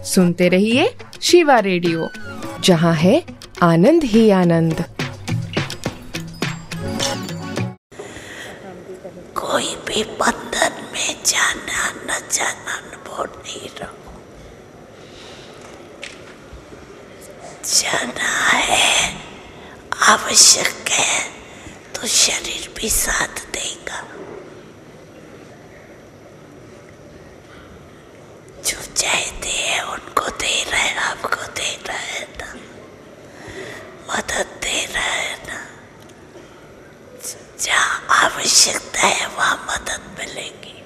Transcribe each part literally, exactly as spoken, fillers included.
सुनते रहिए शिवा रेडियो, जहाँ है आनंद ही आनंद। कोई भी बंधन में जाना न जाना अनुभव नहीं रहो, जाना है, आवश्यक है तो शरीर भी साथ देगा। जो चाहते हैं उनको दे रहा है, आपको दे रहा है ना, मदद दे रहा है ना। जहाँ आवश्यकता है वहाँ मदद मिलेगी।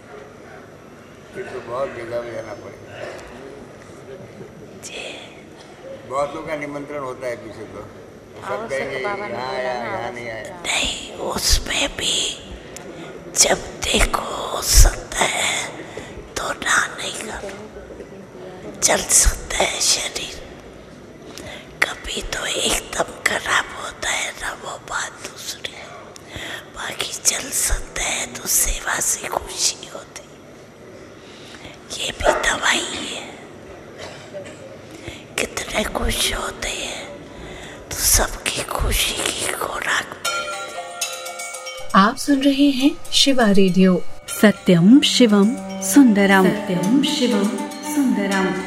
तो बहुत जगह में जाना पड़ेगा जी, बहुत लोग का निमंत्रण होता है पीछे, तो सब कहेंगे यहाँ आया यहाँ नहीं आया। नहीं, उसमें भी जब देखो हो सकता है तो ना नहीं कर, चल सकता है शरीर। कभी तो एकदम खराब होता है ना, वो बात दूसरी है। बाकी चल सकता है तो सेवा से खुशी होती, ये भी दवाई है। कितने खुश होते हैं तो सबकी खुशी की खुराक मिलती। आप सुन रहे हैं शिवा रेडियो। सत्यम शिवम सुंदरम, सत्यम शिवम सुंदरम।